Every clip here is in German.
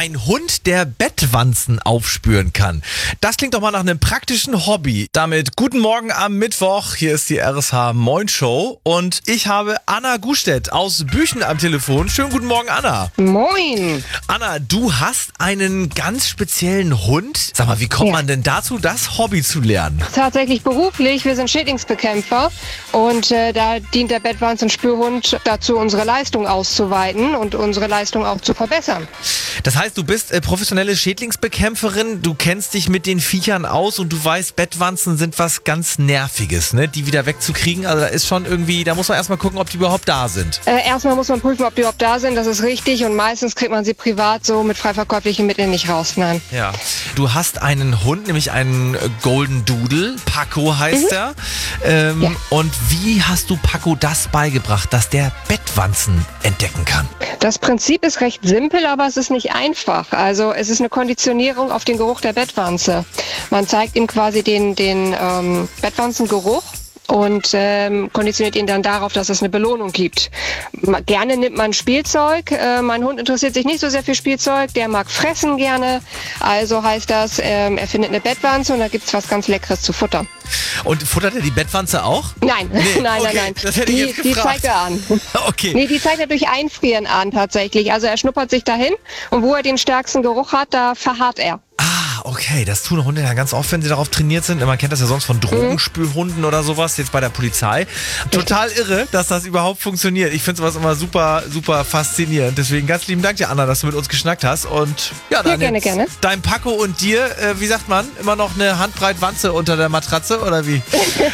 Ein Hund, der Bettwanzen aufspüren kann. Das klingt doch mal nach einem praktischen Hobby. Damit guten Morgen am Mittwoch. Hier ist die RSH Moin Show und ich habe Anna Gustedt aus Büchen am Telefon. Schönen guten Morgen, Anna. Moin. Anna, du hast einen ganz speziellen Hund. Sag mal, wie kommt man denn dazu, das Hobby zu lernen? Tatsächlich beruflich. Wir sind Schädlingsbekämpfer und da dient der Bettwanzenspürhund dazu, unsere Leistung auszuweiten und unsere Leistung auch zu verbessern. Das heißt, du bist professionelle Schädlingsbekämpferin, du kennst dich mit den Viechern aus und du weißt, Bettwanzen sind was ganz Nerviges, ne? Die wieder wegzukriegen. Also da ist schon irgendwie, da muss man erstmal gucken, ob die überhaupt da sind. Erstmal muss man prüfen, ob die überhaupt da sind, das ist richtig, und meistens kriegt man sie privat so mit frei verkäuflichen Mitteln nicht raus, nein. Ja. Du hast einen Hund, nämlich einen Golden Doodle, Paco heißt er. Ja. Und wie hast du Paco das beigebracht, dass der Bettwanzen entdecken kann? Das Prinzip ist recht simpel, aber es ist nicht einfach. Also es ist eine Konditionierung auf den Geruch der Bettwanze. Man zeigt ihm quasi den Bettwanzengeruch und konditioniert ihn dann darauf, dass es eine Belohnung gibt. Gerne nimmt man Spielzeug. Mein Hund interessiert sich nicht so sehr für Spielzeug. Der mag fressen gerne. Also heißt das, er findet eine Bettwanze und da gibt's was ganz Leckeres zu futtern. Und futtert er die Bettwanze auch? Nein, Nee, nein. das hätte ich jetzt Die gefragt. zeigt er an. Okay. Nee, die zeigt er durch Einfrieren an tatsächlich. Also er schnuppert sich dahin und wo er den stärksten Geruch hat, da verharrt er. Okay, das tun Hunde ja ganz oft, wenn sie darauf trainiert sind. Man kennt das ja sonst von Drogenspürhunden oder sowas, jetzt bei der Polizei. Total irre, dass das überhaupt funktioniert. Ich finde sowas immer super, super faszinierend. Deswegen ganz lieben Dank dir, Anna, dass du mit uns geschnackt hast. Und ja, dann gerne. Dein Paco und dir, wie sagt man, immer noch eine Handbreit Wanze unter der Matratze oder wie?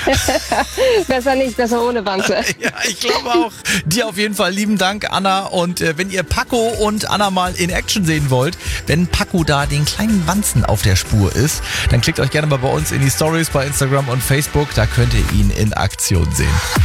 Besser nicht, besser ohne Wanze. Ja, ich glaube auch. Dir auf jeden Fall lieben Dank, Anna. Und wenn ihr Paco und Anna mal in Action sehen wollt, wenn Paco da den kleinen Wanzen auf der Spur ist, dann klickt euch gerne mal bei uns in die Stories bei Instagram und Facebook. Da könnt ihr ihn in Aktion sehen.